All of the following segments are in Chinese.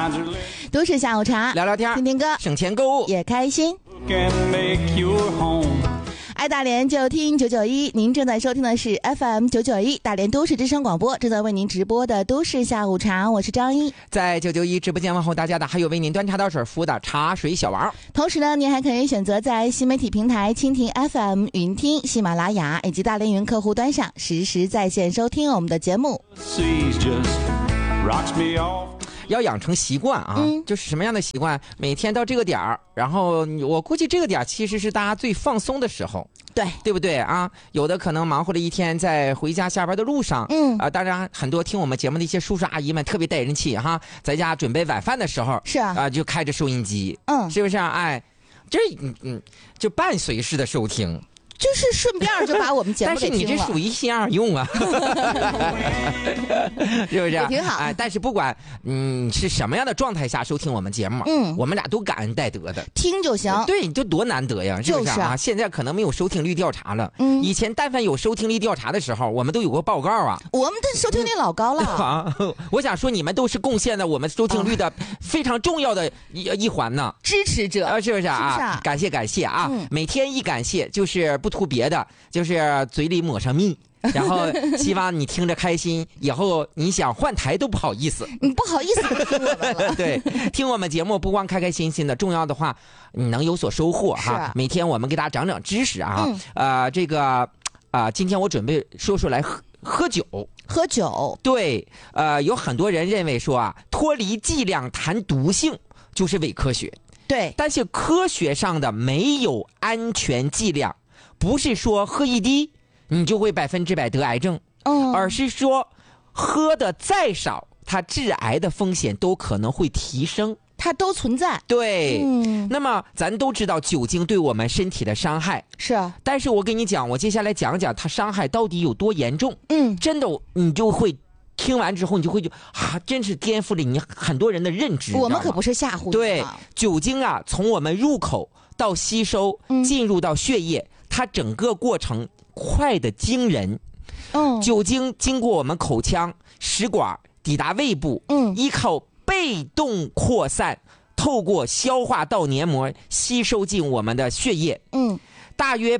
都市下午茶， 聊聊天， 听听歌， 省钱购物也开心。爱大连就听991，您正在收听的是 FM 991大连都市之声广播，正在为您直播的都市下午茶，我是张一。 在991直播间问候大家的还有为您端茶倒水服务的茶水小王。 同时呢，您还可以选择在新媒体平台蜻蜓 FM、云听、喜马拉雅以及大连云客户端上实时在线收听我们的节目。 要养成习惯啊，就是什么样的习惯？每天到这个点儿，然后我估计这个点儿其实是大家最放松的时候，对不对啊？有的可能忙活了一天，在回家下班的路上，当然很多听我们节目的一些叔叔阿姨们特别带人气哈，在家准备晚饭的时候， 是啊， 就开着收音机，是不是啊？哎，这就伴随式的收听。 就是顺便就把我们节目给听了。 但是你这属于心二用啊，是不是？ 也挺好。 哎，但是不管是什么样的状态下收听我们节目，我们俩都感恩戴德的， 听就行。 对，你就多难得呀，是不是啊？现在可能没有收听率调查了，以前但凡有收听率调查的时候，我们都有过报告啊。 我们的收听率老高了啊！我想说，你们都是贡献了我们收听率的非常重要的一环呢， 支持者， 是不是啊？感谢啊！每天一感谢就是不图别的，就是嘴里抹上蜜，然后希望你听着开心，以后你想换台都不好意思。 你不好意思听我们了。 对，听我们节目不光开开心心的，重要的话你能有所收获哈。每天我们给大家长长知识啊。今天我准备说来喝酒。 喝酒， 对，有很多人认为说啊，脱离剂量谈毒性就是伪科学。 对， 但是科学上的没有安全剂量，不是说喝一滴你就会100%得癌症，而是说喝的再少，它致癌的风险都可能会提升， 它都存在。 对，那么咱都知道酒精对我们身体的伤害是啊， 但是我跟你讲，我接下来讲讲它伤害到底有多严重。真的你就会。听完之后你就会真是颠覆了你很多人的认知。 我们可不是吓唬你。 对，酒精啊，从我们入口到吸收，进入到血液，它整个过程快得惊人。酒精经过我们口腔、食管抵达胃部，依靠被动扩散，透过消化道黏膜吸收进我们的血液。大约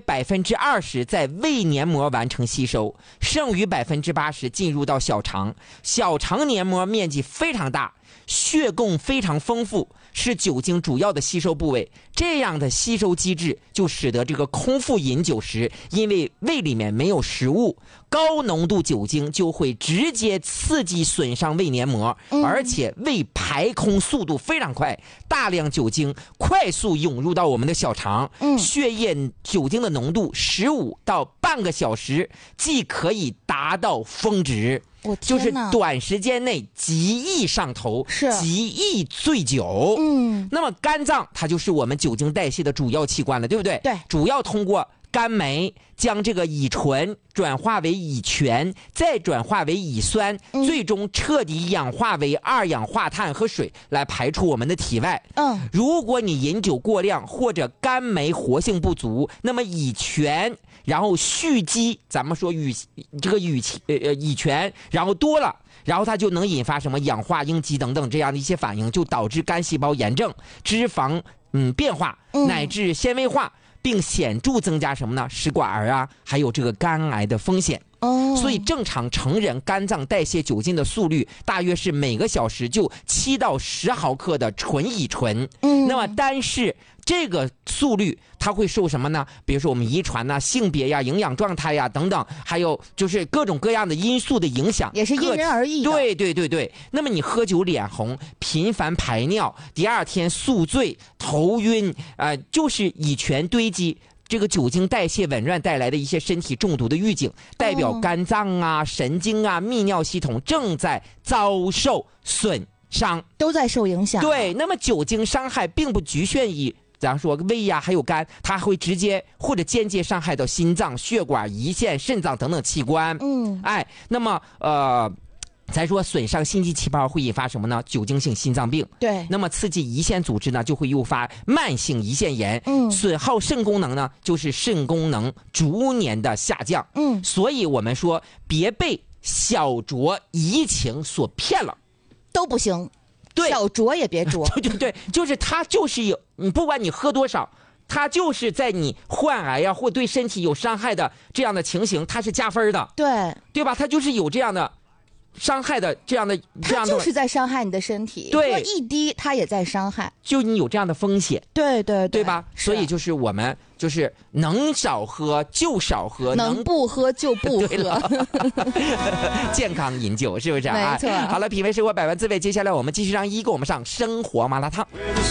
20%在胃黏膜完成吸收，剩余80%进入到小肠。小肠黏膜面积非常大，血供非常丰富，是酒精主要的吸收部位。这样的吸收机制就使得这个空腹饮酒时，因为胃里面没有食物，高浓度酒精就会直接刺激损伤胃黏膜，而且胃排空速度非常快，大量酒精快速涌入到我们的小肠，血液酒精的浓度15到半个小时即可以达到峰值。就是短时间内极易上头，极易醉酒。那么肝脏它就是我们酒精代谢的主要器官了，对不对？ 对， 主要通过肝酶将这个乙醇转化为乙醛，再转化为乙酸，最终彻底氧化为二氧化碳和水来排出我们的体外。如果你饮酒过量或者肝酶活性不足，那么乙醛然后蓄积，咱们说乙醛然后多了，然后它就能引发什么氧化应激等等这样的一些反应，就导致肝细胞炎症、脂肪变化乃至纤维化，并显著增加什么呢？食管癌啊，还有这个肝癌的风险。所以正常成人肝脏代谢酒精的速率大约是每个小时就7到10毫克的纯乙醇。那么但是这个速率它会受什么呢？比如说我们遗传啊、性别呀、营养状态呀等等，还有就是各种各样的因素的影响， 也是因人而异的。 对。那么你喝酒脸红、频繁排尿、第二天宿醉、头晕，就是乙醛堆积。这个酒精代谢紊乱带来的一些身体中毒的预警，代表肝脏啊、神经啊、泌尿系统正在遭受损伤， 都在受影响。 对，那么酒精伤害并不局限于咱说胃呀，还有肝，它会直接或者间接伤害到心脏、血管、胰腺、肾脏等等器官。那么再说损伤心肌细胞会引发什么呢？酒精性心脏病。 对， 那么刺激胰腺组织呢，就会诱发慢性胰腺炎。损耗肾功能呢，就是肾功能逐年的下降。所以我们说别被小酌怡情所骗了， 都不行。 对， 小酌也别酌。 对，就是它就是有，你不管你喝多少，它就是在你患癌呀或对身体有伤害的这样的情形，它是加分的，对吧？它就是有这样的伤害的这样的， 它就是在伤害你的身体。 对， 喝一滴它也在伤害， 就你有这样的风险。 对吧？所以就是我们就是能少喝就少喝， 能不喝就不喝， 健康饮酒是不是啊？ 没错。 好了，品味生活百万滋味，接下来我们继续让一跟我们上生活麻辣烫。